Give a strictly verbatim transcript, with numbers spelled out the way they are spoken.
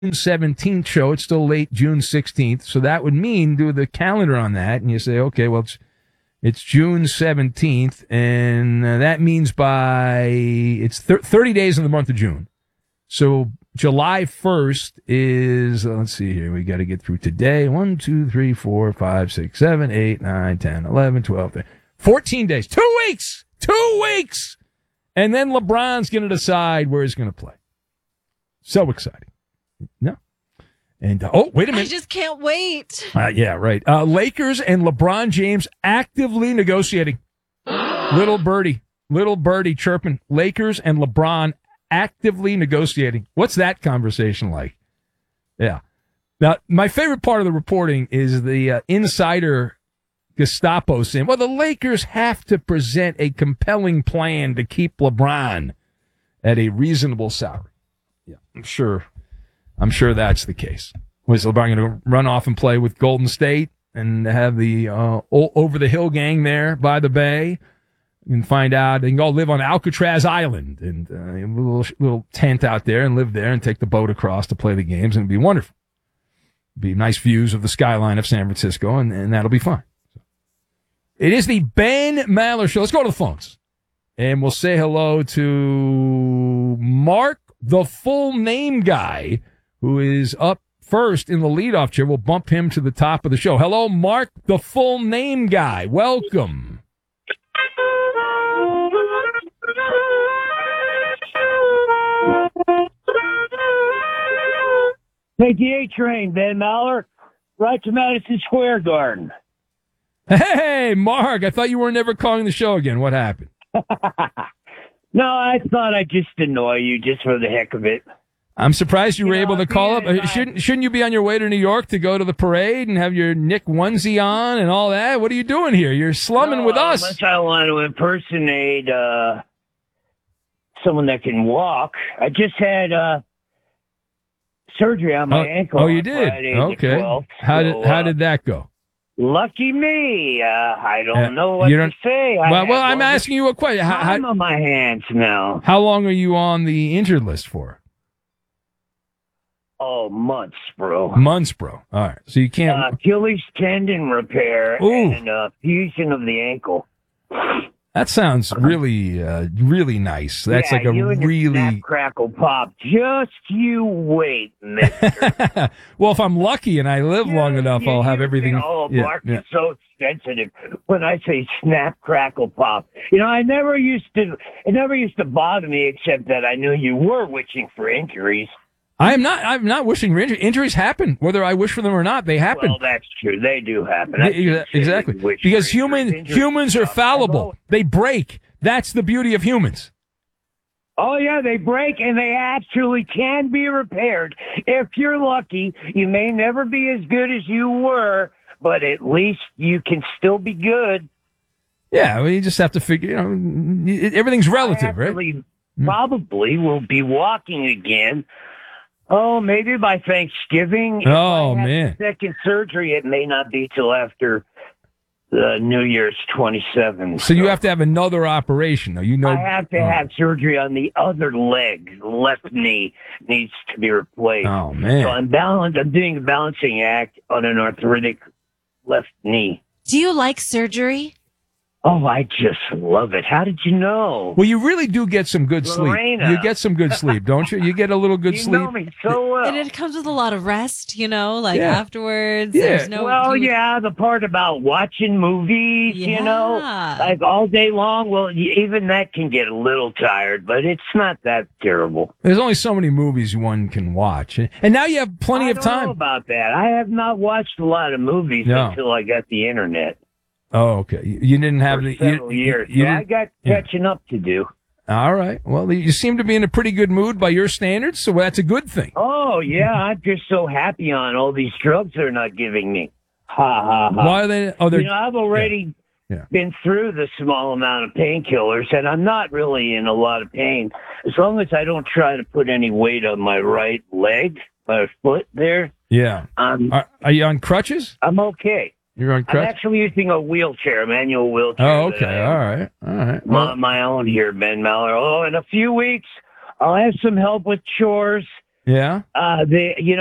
seventeenth show. It's still late June sixteenth. So that would mean do the calendar on that. And you say, okay, well, it's, it's June seventeenth. And uh, that means by, it's thir- thirty days in the month of June. So July first is, uh, let's see here. We got to get through today. one, two, three, four, five, six, seven, eight, nine, ten, eleven, twelve, thirteen, fourteen days. Two weeks. Two weeks. And then LeBron's going to decide where he's going to play. So exciting. No. And, uh, oh, wait a minute. I just can't wait. Uh, yeah, right. Uh, Lakers and LeBron James actively negotiating. Little birdie. Little birdie chirping. Lakers and LeBron actively negotiating. What's that conversation like? Yeah. Now, my favorite part of the reporting is the uh, insider Gestapo saying, well, the Lakers have to present a compelling plan to keep LeBron at a reasonable salary. Yeah, I'm sure. I'm sure that's the case. Was LeBron going to run off and play with Golden State and have the uh, over the hill gang there by the bay and find out they can go live on Alcatraz Island and uh, a little, little tent out there and live there and take the boat across to play the games, and it'd be wonderful. It'd be nice views of the skyline of San Francisco, and, and that'll be fine. It is the Ben Maller Show. Let's go to the phones. And we'll say hello to Mark, the full name guy, who is up first in the leadoff chair. We'll bump him to the top of the show. Hello, Mark, the full name guy. Welcome. Take the A train, Ben Maller, right to Madison Square Garden. Hey, Mark, I thought you were never calling the show again. What happened? No, I thought I'd just annoy you just for the heck of it. I'm surprised you, you were know, able to call up. I, shouldn't shouldn't you be on your way to New York to go to the parade and have your Nick onesie on and all that? What are you doing here? You're slumming no, with us. Unless I want to impersonate uh, someone that can walk. I just had uh, surgery on my oh, ankle. Oh, you did? Friday Okay. twelfth, how so, did how uh, did that go? Lucky me. Uh, I don't uh, know what you to don't, say. Well, I well I'm asking you a question. How, time how, on my hands now. How long are you on the injured list for? Oh, months, bro. Months, bro. All right. So you can't. Uh, Achilles tendon repair Ooh. and uh, fusion of the ankle. That sounds really, uh, really nice. That's yeah, like a you and your really snap, crackle pop. Just you wait, mister. Well, if I'm lucky and I live yeah, long enough, yeah, I'll have everything. Oh, yeah, Mark yeah. is so sensitive when I say snap, crackle, pop. You know, I never used to. It never used to bother me, except that I knew you were wishing for injuries. I am not. I'm not wishing for injury. Injuries happen, whether I wish for them or not. They happen. Well, that's true. They do happen. Yeah, exactly. Because human humans are fallible. They break. That's the beauty of humans. Oh, yeah, they break, and they actually can be repaired. If you're lucky, you may never be as good as you were, but at least you can still be good. Yeah, well, you just have to figure, you know, everything's relative, I right? Probably will be walking again. Oh, maybe by Thanksgiving. Oh, if I have man. Second surgery, it may not be till after the New Year's twenty-seventh. So you have to have another operation, though. You know, I have to oh. have surgery on the other leg. The left knee needs to be replaced. Oh, man. So I'm balanced. I'm doing a balancing act on an arthritic left knee. Do you like surgery? Oh, I just love it. How did you know? Well, you really do get some good Lorena. sleep. You get some good sleep, don't you? You get a little good you sleep. know me so well. And it comes with a lot of rest, you know, like Yeah. afterwards. Yeah. There's no. Well, you- yeah, the part about watching movies, you know, Yeah. like all day long. Well, y- even that can get a little tired, but it's not that terrible. There's only so many movies one can watch. And now you have plenty I of don't time. know about that. I have not watched a lot of movies No. until I got the internet. Oh, okay. You, you didn't have For the several you, years. You So I didn't- got yeah. catching up to do. All right. Well, you seem to be in a pretty good mood by your standards, so that's a good thing. Oh, yeah, I'm just so happy on all these drugs they're not giving me. Ha, ha, ha. Why are they? Oh, they're. You know, I've already Yeah. Yeah. been through the small amount of painkillers, and I'm not really in a lot of pain. As long as I don't try to put any weight on my right leg, my foot there, Yeah. I'm, Are, are you on crutches? I'm okay. You're on I'm crutches. actually using a wheelchair, a manual wheelchair. Oh, that okay. I All right. All right. am on my own here, Ben Maller. Oh, in a few weeks, I'll have some help with chores. Yeah. Uh, the you